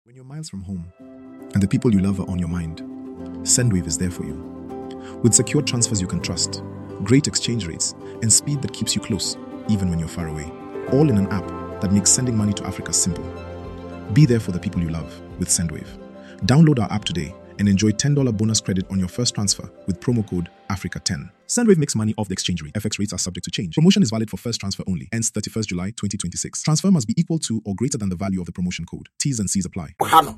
When you're miles from home and the people you love are on your mind, Sendwave is there for you. With secure transfers you can trust, great exchange rates, and speed that keeps you close, even when you're far away. All in an app that makes sending money to Africa simple. Be there for the people you love with Sendwave. Download our app today and enjoy $10 bonus credit on your first transfer with promo code Africa10. Sendwave makes money off the exchange rate. FX rates are subject to change. Promotion is valid for first transfer only. Ends 31st July 2026. Transfer must be equal to or greater than the value of the promotion code. T's and C's apply.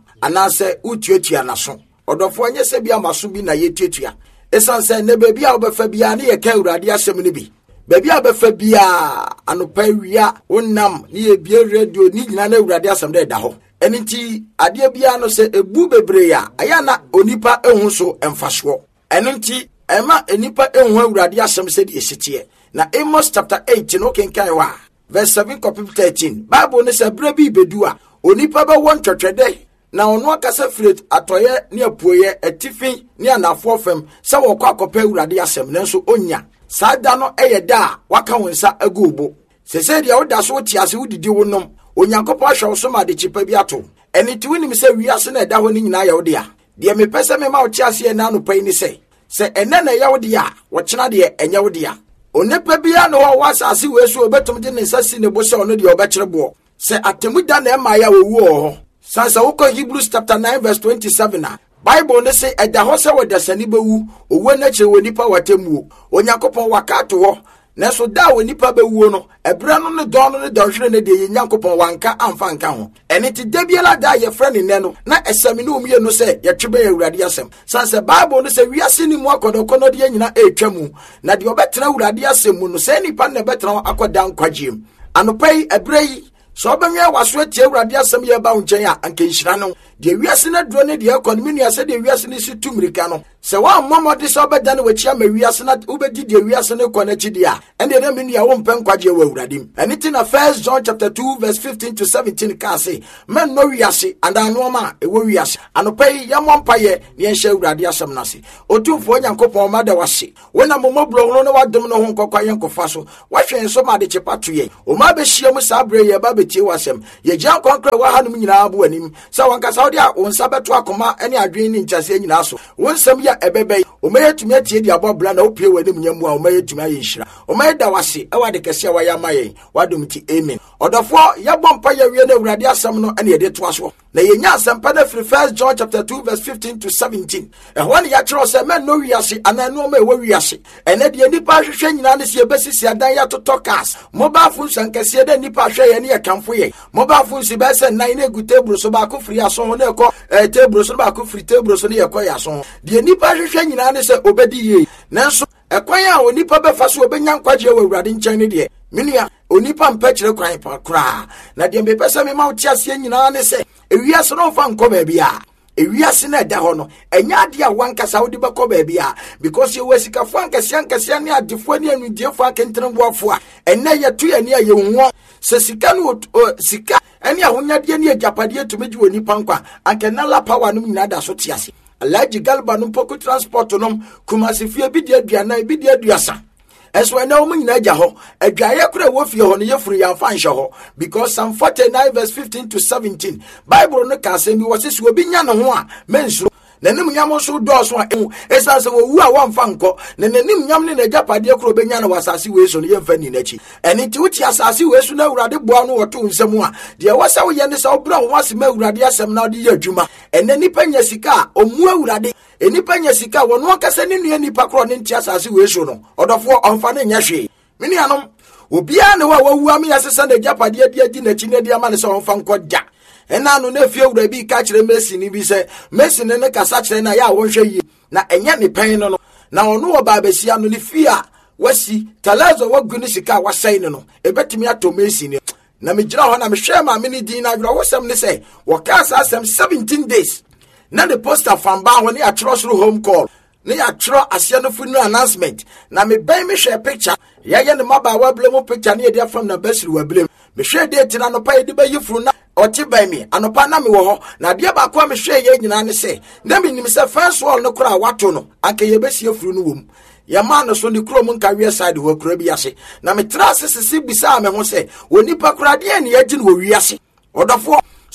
Anase utuetua naso. Odofo anye se bia maso bi na yetuetua. Esan se ne baby a obefa bia na ye ka urade asem ne bi. Baby a obefa bia anopa wia wonnam ne ye bia radio ni nyina na urade asem da ho. Eniti ade bia no se ebu bebre ya aya na onipa ehun so emfaso. Eniti ema enipa ehun urade asem se de esitie. Na Amos chapter 8 no kenkan wa verse 7 copy 13. Bible ne se brebi bedu a onipa be won twetwede na ono akasa firet atoye ne apuoye atifi ne anafo fam se wo kwa akopa urade asem nanso onya sada no eyeda waka wonsa agubo sese dia woda so tiase wodidi wonom onyankopɔ ahwe so ma de chipa bi ato eni ti wonim se wiase na eda ho ni nyina ya wode a de me pese me ma wo tiase na no pai ni se ene na ya wode a wo kyena de enya wode a onepa bia no wo asase wesu obetum de ne sasi ne bo se ono de obekyerebo se atemu da na ema ya wowu ho sansa woko Hebrews chapter 9 verse 27 Bible ne say eda ho se wodasani bewu owo na kire wonipa watemu onyankopon wakato ho na so da wonipa bewu no ebra no ne don no ne dɔhwere ne de nyankopon wanka amfa nka ho ene ti dabiela da ye frɛ ne no na esami no umie no se ye twebe awurade asɛm sansa Bible ne say wiase ni mu akodokono de nyina etwamu na de obetena awurade asɛm mu no se nipa na betena akoda nkwagiem anopai ebrei so obenye waso atie awurade asɛm ye ba nkyɛn a anka nhyira no de wiase na duro ne de economy nua se de wiase ne si tumirika no se wa mmomode so obeda ne wachi ama wiase na ubedi de wiase ne kɔ na chidi a ende na me nua wo mpɛ nkwaje wa awurade aniti na 1 John chapter 2 verse 15 to 17 ka say men no wiase and anoma e wo wiase anopai ya mompaye ne enhye awurade asɛm na se otumfo nyankopɔn ma da wase wona momobro no wadom no ho nkɔkwa yenkofa so wahwe nso ma de chepato ye o ma be hia mu sabre ye ba betie wasɛm ye gyan konkre wa hanum nyina abu anim sa wankasa wode a wonsa beto akoma ene adwen ni nkyase nyina so wonsam ya ebebe o mayetumi atie di abobra na opie wanim nyamu a o mayetumi ayinhira o mayeda wase e wade kese wa ya maye wadom ti amen odofo ya bompa ya wie na awurade asɛm no ene yede to aso na yenya asɛmpa na firi 1 John chapter 2 verse 15 to 17 ehwan ya kyerɛ sɛ men no wiase ananu ma e wo wiase ene de nipa hwehwɛ nyina ne se ebesisi adan ya totokas mobile phone sankase de nipa hwɛ ye ne ye kamfo ye mobile phone si be se nan na egu table so ba ko free aso ho na ekɔ table so ba ko free table so ne ye kɔ ya so de nipa hwehwɛ nyina ne se obedi ye nanso ekwan a onipa befa so obenya nkwaje wa awurade nkyɛn ne de menua onipa mpɛkyerɛ kwan pa kra na de mbepɛsɛ me ma wo tiasie nyina ne se ewiase no fa nkɔ ba bia ewiase na da ho no enya ade a wankasa wo de bɛkɔ ba bia because ye wasikafo ankase ne adefo ne anudiefo akentenboafo a enne ye to ye ne ye huo se sika no sika ene ahonyade ne agapade tumegi wonipa nkwa ankenala power no nyina da so tiase alaji galba no poko transport no kumase fie bi de aduana bi de aduasa eso na wo nyina agya ho adwaye kura wo fie ho no yefuru ya fa nhye ho because Psalm 49 verse 15 to 17 Bible no ka say mi wo sese obi nya no ho a mensuro nanim nyam so dɔɔso a esa sɛ wo wu a wamfa nkɔ na nanim nyam ne nagyapade kuro benya na wasase we so no yemfa ni nachi ɛne ti wuti asase we so na awurade boa no wɔto nsɛm a de wɔsa wo yɛ ne sɛ wobra wo asɛm awurade asɛm na de yɛ adwuma ɛne nipa nya sika a omu awurade enipa nya sika wɔno akasa ne nua nipa kuro ne nti asase we so no ɔdɔfo ɔmfa ne nya hwe meni anom obia ne wa wawu am yɛ sesa nagyapade de adi nachi ne de ama ne sɛ ɔmfa nkɔ da ena no na fie wura bi ka kire Messi ni bi se Messi ne kasa kire na ya wonhwe yi na enya ne pen no na ono wo ba besia no ne fie a wasi talazo wagu ne sika wasai ne no ebetimi ato Messi ne na me gira ho na me hwe ma me ni din na adwira wosam ne se wo ka sa asem 17 days na the poster fan ba ho ne atrosro home call ne atro asia no funeral announcement na me ban me hwe picture ya ne maba wa blemu picture ne dia from na basiri wa blem me hwe date na no pa ye de ba yifuru na ochi by me anopa na me wo ho na de ba kwa me hwe ye nyina ne se na me nim se first wall no kura wato no anka ye besi afuru no wom ya ma no so ne kuro mu nka we side wo kura bi ase na me tra sisi bisa me ho se woni pa kura de ne ye gi no wi ase odofo so ko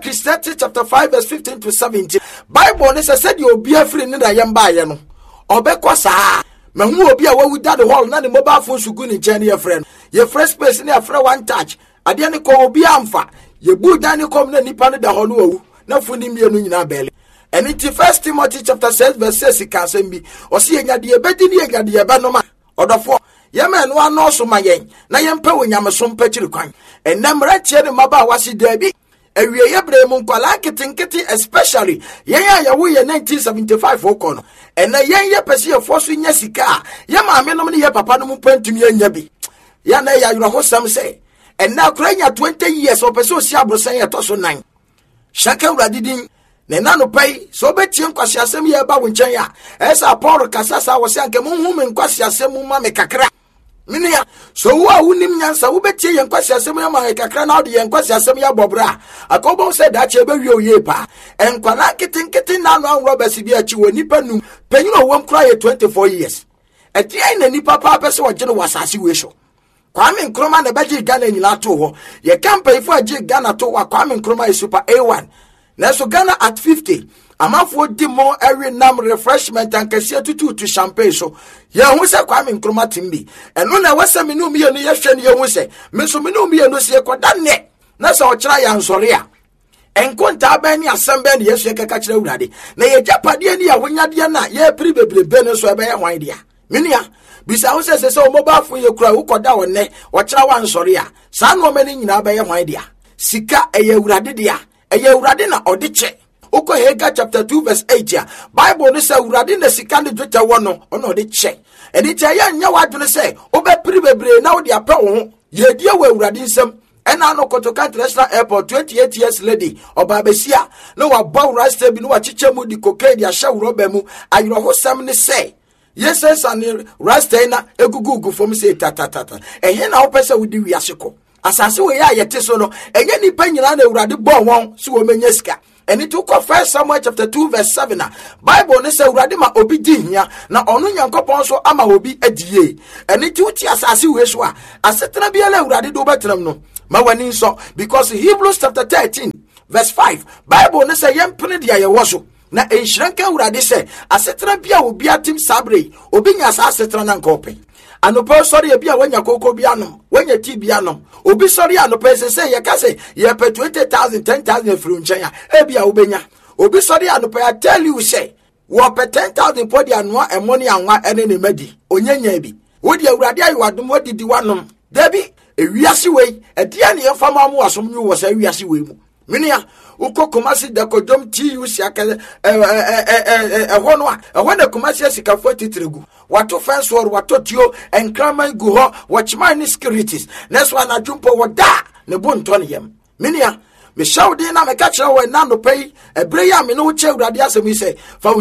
Ecclesiastes chapter 5 verse 15 to 17. Bible said you be a free nida yamba yeno. Obekwa saa. Mehu obi a wawu da the hall na the mobile phone sugu ni nche your friend. Your first person your friend one touch. Ade ne ko obi amfa. Ye bu dan ne kom na nipa ne da ho no wawu. Na funi mienu nyina bele. And in 1 Timothy chapter 6 verse 6 can say me. O si enya de ebedi ni enya de eba no ma. Odofo Yemen one no so mayen. Na yempe wo nyameso mpachiri kwan. Enemre tie ne maba wasi dabi. Ewie yebre mu nkwala kitinkiti especially yen ya wo ye 1975 okono. Ena yen ye pese ye fosu nya sika. Ye maame no ne ye papa no mu pantumi anya bi. Ya na ya yuro hosam say. Ena kranya 20 years o pese osi abrosan ye to so 9. Shaka uradidin ne nanu pay so betie nkwasi asem ye ba wo nchen ya. Esa Paul kasasa wo se anke mu hu me nkwasi asem mu ma me kakra. Minia so wo awunim nyansa wo betie yen kwasi asem ya ma kakra na ode yen kwasi asem ya bobra akobo se da che be wi oye pa enkwala kitinkiti na no anro basi bi achi wo nipa num penyino wo mkra ye 24 years eti ai na nipa pa pese wo gene wasase we so Kwame Nkrumah na beji Ghana nyina to ho ye campaign for agi Ghana to wa Kwame Nkrumah is super A1 na so Ghana at 50 amafo di mo every nam refreshment and kese tutu to champagne so ye hu se Kwame Nkrumah timbi eno na wase me no mi enu ye hwe ne ye hu se me so me no mi enu se koda ne na se o kira ya nsore a enkonta ba ni asamba ne yesu keka kira urade na ye japade ni ya honyade na ye pri bebrebe ne so ebe ye hwan dia minia bisa hu se o mobile phone ye kura wo koda wo ne o kira wa nsore a sa no mani nyina ba ye hwan dia sika eye urade dia eye urade na odiche Oko Haggai chapter 2 verse 8 ya. Bible ne say urade na sika ne dwetwa wo no ono de che. Eni che ya nya wadwene say obe pri bebre na wo de apɛ wo ho. Ye die wo urade nsam. Ena no Kotoka International Airport 28 years lady oba besia no wa bow rasta bi no wa chiche mu di cocaine ya sha roba mu ayro hosam ne say. Yes and rasta na egugugu fom say tatatata. Ehye na wo pese wo di wiase ko. Asase we ya yete so no enye nipa nyina na urade bɔ won so wo menya sika. And it took 1 Samuel chapter 2 verse 7. Bible ne say urade ma obi di hia na ono Nyankopon so ama obi adie. And it uti asase we so a asetena bia la urade do betram no. Ma wani so because Hebrews chapter 13 verse 5 Bible ne say yempene dia ye wo so. Na enhyiranka urade say asetena bia obi atim sabre obi nya asetena na nkope. Anope sorry e bia wanya koko bia no wanya ti bia no obi sorry anope say ye ka say ye pe 20,000 10,000 fru nchen ya e bia obenya obi sorry anope I tell you say wo pe 10,000 podi anwa e money anwa ene ne madi onyanya bi wo di awurade ayo adom wo didi wanom dabi e wiase wei e dia ne yefama mu asom nyu wo say wiase wei mu minia uko Kumasi de kodom TU siaka hono a ehona Kumasi sika 43gu wato fence war wato tio enkraman gu ho watchman ni securities next one adwumpo woda ne bonto ne yam minia me shawde na me ka kire wo na no pay ebre ya me no che urade asem ise fa